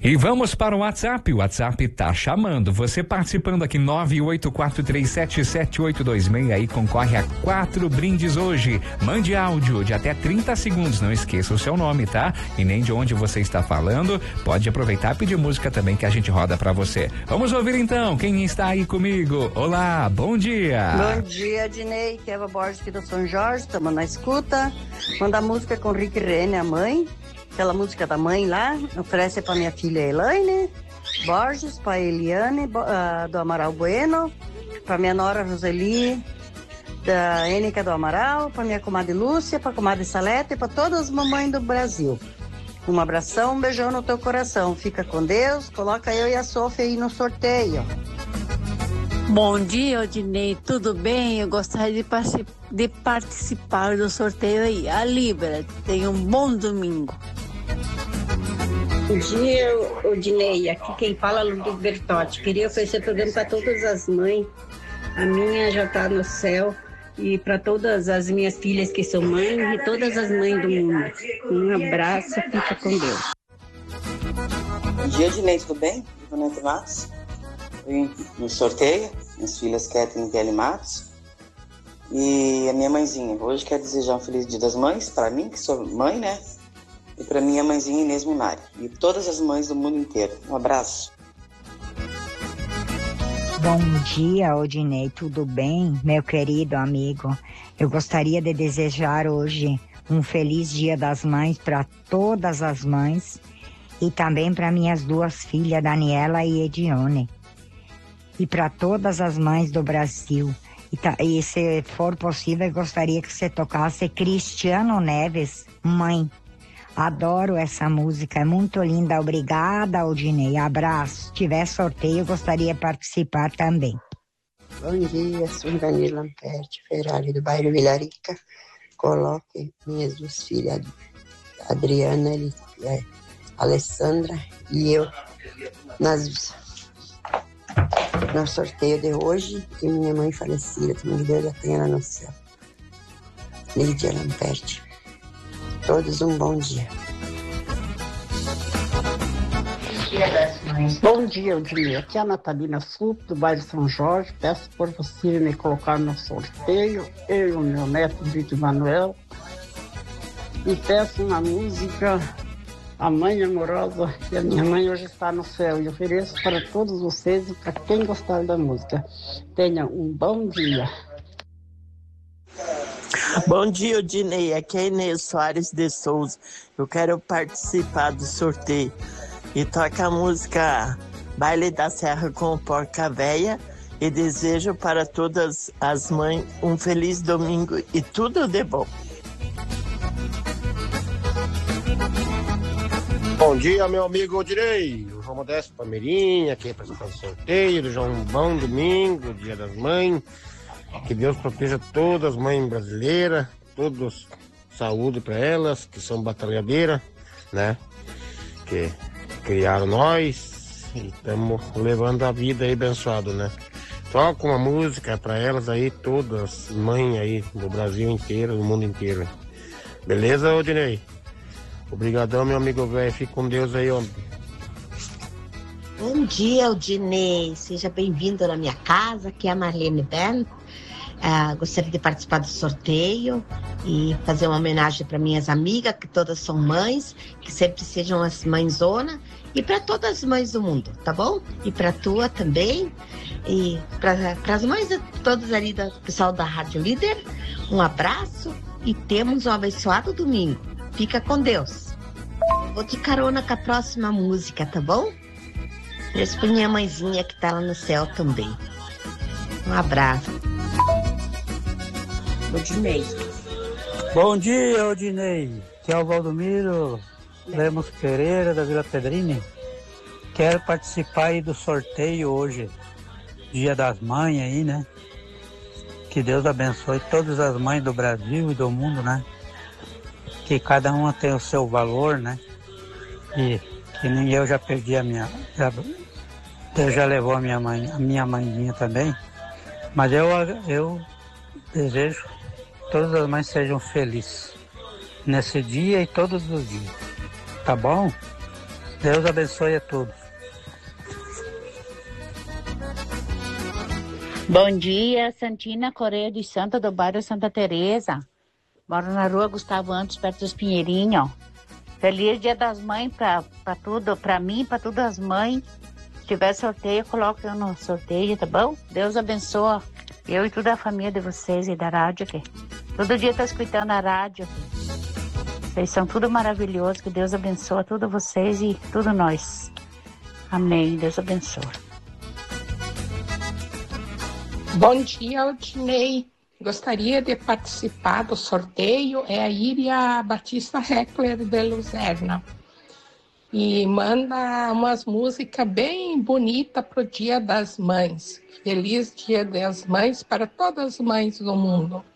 E vamos para o WhatsApp. O WhatsApp tá chamando. Você participando aqui 984377826 aí concorre a 4 brindes hoje. Mande áudio de até 30 segundos. Não esqueça o seu nome, tá? E nem de onde você está falando. Pode aproveitar e pedir música também que a gente roda para você. Vamos ouvir então quem está aí comigo. Olá, bom dia. Bom dia, Dinei. Eva Borges aqui do São Jorge. Estamos na escuta. Manda a música com Rick Rene, a mãe. Aquela música da mãe lá, oferece para minha filha Elaine Borges, para Eliane do Amaral Bueno, para minha nora Roseli, da Ênica do Amaral, para minha comadre Lúcia, para a comadre Salete e para todas as mamães do Brasil. Um abração, um beijão no teu coração. Fica com Deus, coloca eu e a Sofia aí no sorteio. Bom dia, Odinei, tudo bem? Eu gostaria de participar do sorteio aí. A Libra, tenha um bom domingo. Bom dia, Odinei. Aqui quem fala é Ludwig Bertotti. Queria oferecer o programa para todas as mães. A minha já está no céu. E para todas as minhas filhas que são mães e todas as mães do mundo. Um abraço, fica com Deus. Bom dia, Odinei, tudo bem? Ivonete Matos. No sorteio, minhas filhas Kathleen e Kelly Matos. E a minha mãezinha. Hoje quero desejar um feliz dia das mães, para mim, que sou mãe, né? E para minha mãezinha Inês Munari. E todas as mães do mundo inteiro. Um abraço. Bom dia, Odinei, tudo bem, meu querido amigo? Eu gostaria de desejar hoje um feliz Dia das Mães para todas as mães e também para minhas duas filhas, Daniela e Edione. E para todas as mães do Brasil. E se for possível, eu gostaria que você tocasse Cristiano Neves, Mãe. Adoro essa música, é muito linda. Obrigada, Odinei. Abraço. Se tiver sorteio, eu gostaria de participar também. Bom dia, sou Danila Lamperti, Ferrari do bairro Vilarica. Coloque minhas duas filhas, Adriana e Alessandra, e eu no sorteio de hoje, e minha mãe falecida, que Deus a tenha lá no céu. Lídia Lamperti. Todos um bom dia. Bom dia, Odinei. Aqui é a Natalina Sup, do bairro São Jorge. Peço por você me colocar no sorteio, eu e o meu neto, Vitor Manuel. E peço uma música, A Mãe Amorosa, que a minha mãe hoje está no céu. E ofereço para todos vocês e para quem gostar da música. Tenham um bom dia. Bom dia, Odinei. Aqui é Inês Soares de Souza. Eu quero participar do sorteio. E toca a música Baile da Serra com Porca Véia. E desejo para todas as mães um feliz domingo e tudo de bom. Bom dia, meu amigo Odinei. O João Modesto Palmeirinha, aqui representando o sorteio. Desejar um bom domingo, Dia das Mães. Que Deus proteja todas as mães brasileiras, todos saúde para elas, que são batalhadeiras, né? Que criaram nós e estamos levando a vida aí abençoado, né? Toca uma música para elas aí, todas mães aí do Brasil inteiro, do mundo inteiro. Beleza, Odinei? Obrigadão, meu amigo velho. Fique com Deus aí, homem. Bom dia, Odinei. Seja bem-vindo na minha casa, que é a Marlene Bern. Gostaria de participar do sorteio e fazer uma homenagem para minhas amigas, que todas são mães, que sempre sejam as mãezona, e para todas as mães do mundo, tá bom? E para tua também, e para as mães de todas ali do pessoal da Rádio Líder, um abraço e temos um abençoado domingo. Fica com Deus. Vou de carona com a próxima música, tá bom? Beijo pra minha mãezinha que tá lá no céu também. Um abraço. Odinei. Bom dia, Odinei. Aqui é o Valdomiro Lemos Pereira, da Vila Pedrini. Quero participar aí do sorteio hoje, Dia das Mães aí, né? Que Deus abençoe todas as mães do Brasil e do mundo, né? Que cada uma tem o seu valor, né? E que nem eu já perdi a minha... Deus já levou a minha mãezinha também. Mas eu desejo que todas as mães sejam felizes nesse dia e todos os dias. Tá bom? Deus abençoe a todos. Bom dia, Santina Correia de Santa, do bairro Santa Teresa. Moro na rua Gustavo Antos, perto dos Pinheirinhos. Feliz Dia das Mães pra tudo, pra mim, pra todas as mães. Se tiver sorteio, coloca eu no sorteio, tá bom? Deus abençoe eu e toda a família de vocês e da rádio aqui. Todo dia tô escutando a rádio. Vocês são tudo maravilhoso, que Deus abençoe todos vocês e tudo nós. Amém, Deus abençoe. Bom dia, Odinei. Gostaria de participar do sorteio. É a Iria Batista Heckler de Luzerna. E manda umas músicas bem bonitas para o Dia das Mães. Feliz Dia das Mães para todas as mães do mundo.